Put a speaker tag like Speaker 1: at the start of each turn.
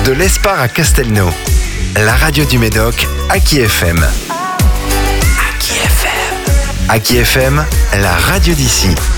Speaker 1: De l'Espar à Castelnau, la radio du Médoc, Aki FM. Aki FM. Aki FM, la radio d'ici.